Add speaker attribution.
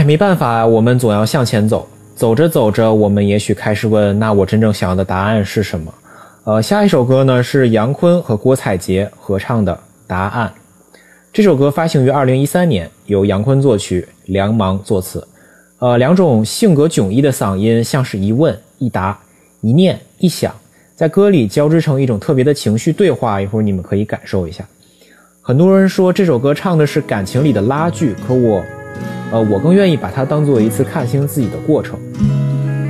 Speaker 1: 没办法，我们总要向前走。走着走着，我们也许开始问，那我真正想要的答案是什么？下一首歌呢是杨坤和郭采洁合唱的《答案》。这首歌发行于2013年，由杨坤作曲，梁芒作词。两种性格迥异的嗓音像是一问一答，一念一想，在歌里交织成一种特别的情绪对话，一会儿你们可以感受一下。很多人说这首歌唱的是感情里的拉锯，可我更愿意把它当做一次看清自己的过程。